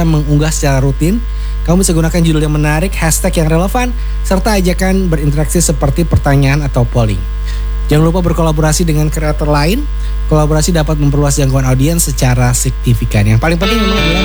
mengunggah secara rutin. Kamu bisa gunakan judul yang menarik, hashtag yang relevan, serta ajakan berinteraksi seperti pertanyaan atau polling. Jangan lupa berkolaborasi dengan kreator lain. Kolaborasi dapat memperluas jangkauan audiens secara signifikan. Yang paling penting memang adalah